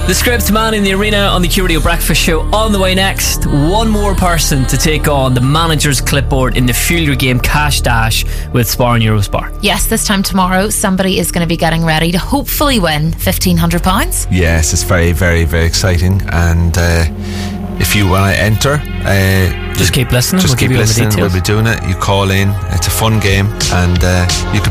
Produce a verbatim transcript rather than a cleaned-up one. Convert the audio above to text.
The Script Man in the arena on the Q Radio Breakfast Show. On the way next, one more person to take on the manager's clipboard in the Fuel Your Game Cash Dash with Spar and Eurospar. Yes, this time tomorrow, somebody is going to be getting ready to hopefully win fifteen hundred pounds. Yes, it's very, very, very exciting. And uh, if you want to enter, uh, just keep listening. Just we'll keep give you listening. all the We'll be doing it. You call in. It's a fun game, and uh, you could